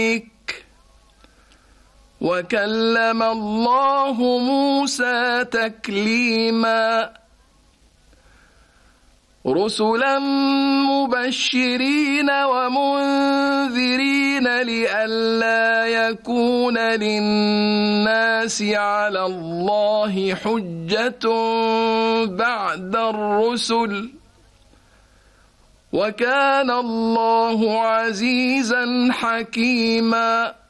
وكلم الله موسى تكليما رسلا مبشرين ومنذرين لئلا يكون للناس على الله حجة بعد الرسل وكان الله عزيزا حكيما